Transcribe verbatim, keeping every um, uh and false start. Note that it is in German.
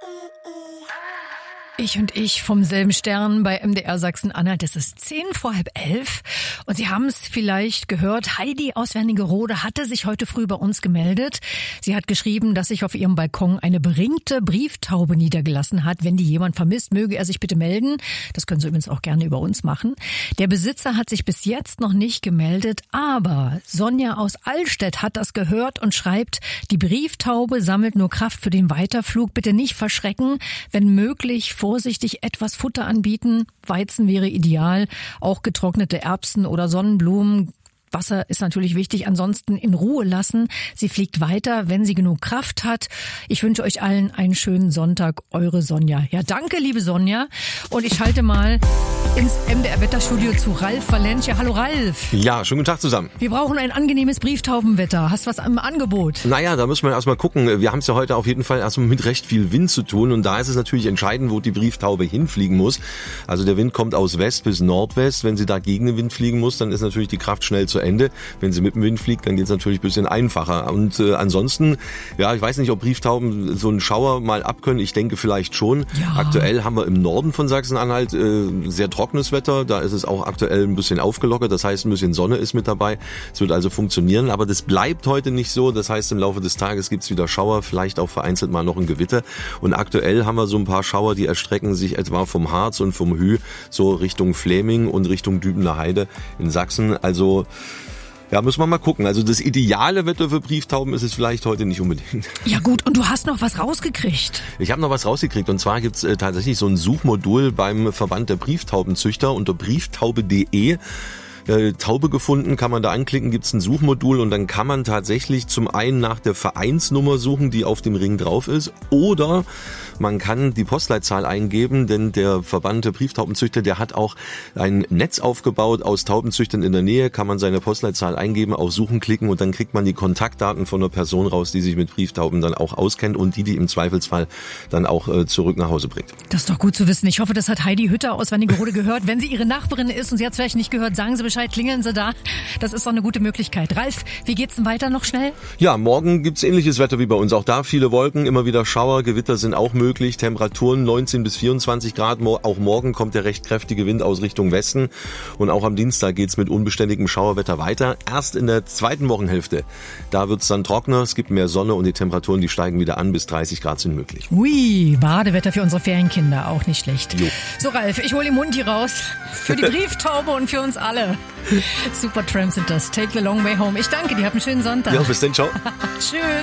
Ich und ich vom selben Stern bei M D R Sachsen-Anhalt. Es ist zehn vor halb elf. Und Sie haben es vielleicht gehört, Heidi aus Wernigerode hatte sich heute früh bei uns gemeldet. Sie hat geschrieben, dass sich auf ihrem Balkon eine beringte Brieftaube niedergelassen hat. Wenn die jemand vermisst, möge er sich bitte melden. Das können Sie übrigens auch gerne über uns machen. Der Besitzer hat sich bis jetzt noch nicht gemeldet, aber Sonja aus Allstedt hat das gehört und schreibt, die Brieftaube sammelt nur Kraft für den Weiterflug. Bitte nicht verschrecken, wenn möglich vorsichtig etwas Futter anbieten. Weizen wäre ideal, auch getrocknete Erbsen oder Sonnenblumen. Wasser ist natürlich wichtig, ansonsten in Ruhe lassen. Sie fliegt weiter, wenn sie genug Kraft hat. Ich wünsche euch allen einen schönen Sonntag, eure Sonja. Ja, danke, liebe Sonja. Und ich schalte mal ins M D R-Wetterstudio zu Ralf Valencia. Hallo Ralf. Ja, schönen guten Tag zusammen. Wir brauchen ein angenehmes Brieftaubenwetter. Hast du was im Angebot? Naja, da müssen wir erstmal gucken. Wir haben es ja heute auf jeden Fall erstmal mit recht viel Wind zu tun. Und da ist es natürlich entscheidend, wo die Brieftaube hinfliegen muss. Also der Wind kommt aus West bis Nordwest. Wenn sie da gegen den Wind fliegen muss, dann ist natürlich die Kraft schnell zu Ende. Wenn sie mit dem Wind fliegt, dann geht es natürlich ein bisschen einfacher. Und äh, ansonsten, ja, ich weiß nicht, ob Brieftauben so einen Schauer mal abkönnen. Ich denke vielleicht schon. Ja. Aktuell haben wir im Norden von Sachsen-Anhalt äh, sehr trockenes Wetter. Da ist es auch aktuell ein bisschen aufgelockert. Das heißt, ein bisschen Sonne ist mit dabei. Es wird also funktionieren. Aber das bleibt heute nicht so. Das heißt, im Laufe des Tages gibt es wieder Schauer, vielleicht auch vereinzelt mal noch ein Gewitter. Und aktuell haben wir so ein paar Schauer, die erstrecken sich etwa vom Harz und vom Hü so Richtung Fläming und Richtung Dübener Heide in Sachsen. Also ja, müssen wir mal gucken. Also das ideale Wetter für Brieftauben ist es vielleicht heute nicht unbedingt. Ja gut, und du hast noch was rausgekriegt. Ich habe noch was rausgekriegt und zwar gibt's äh, tatsächlich so ein Suchmodul beim Verband der Brieftaubenzüchter unter brieftaube punkt de. Äh, Taube gefunden, kann man da anklicken, gibt's ein Suchmodul und dann kann man tatsächlich zum einen nach der Vereinsnummer suchen, die auf dem Ring drauf ist, oder man kann die Postleitzahl eingeben, denn der Verband der Brieftaubenzüchter, der hat auch ein Netz aufgebaut aus Taubenzüchtern in der Nähe, kann man seine Postleitzahl eingeben, auf Suchen klicken und dann kriegt man die Kontaktdaten von einer Person raus, die sich mit Brieftauben dann auch auskennt und die, die im Zweifelsfall dann auch äh, zurück nach Hause bringt. Das ist doch gut zu wissen. Ich hoffe, das hat Heidi Hütter aus Wernigerode gehört. Wenn sie ihre Nachbarin ist und sie hat es vielleicht nicht gehört, sagen Sie Bescheid, klingeln Sie da. Das ist doch eine gute Möglichkeit. Ralf, wie geht's denn weiter noch schnell? Ja, morgen gibt's ähnliches Wetter wie bei uns. Auch da viele Wolken, immer wieder Schauer, Gewitter sind auch möglich. Temperaturen neunzehn bis vierundzwanzig Grad. Auch morgen kommt der recht kräftige Wind aus Richtung Westen. Und auch am Dienstag geht's mit unbeständigem Schauerwetter weiter. Erst in der zweiten Wochenhälfte, da wird's dann trockener, es gibt mehr Sonne und die Temperaturen, die steigen wieder an. Bis dreißig Grad sind möglich. Ui, Badewetter für unsere Ferienkinder, auch nicht schlecht. Jo. So Ralf, ich hole den Mund hier raus. Für die Brieftaube und für uns alle. Supertramp sind das. Take the long way home. Ich danke dir, hab einen schönen Sonntag. Ja, bis dann, ciao. Tschüss.